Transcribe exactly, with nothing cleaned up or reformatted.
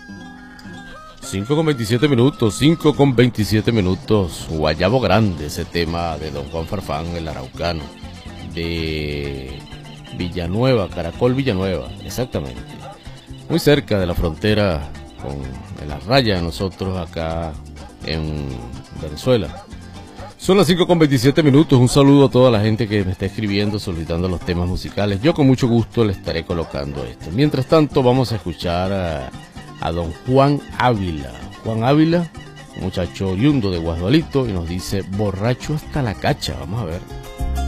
cinco con veintisiete minutos, cinco con veintisiete minutos. Guayabo Grande, ese tema de don Juan Farfán, el araucano, de Villanueva, Caracol Villanueva, exactamente. Muy cerca de la frontera con la raya de nosotros acá en Venezuela. Son las cinco con veintisiete minutos. Un saludo a toda la gente que me está escribiendo solicitando los temas musicales. Yo con mucho gusto le estaré colocando esto. Mientras tanto vamos a escuchar a, a don Juan Ávila. Juan Ávila, muchacho oriundo de Guasdualito, y nos dice borracho hasta la cacha. Vamos a ver.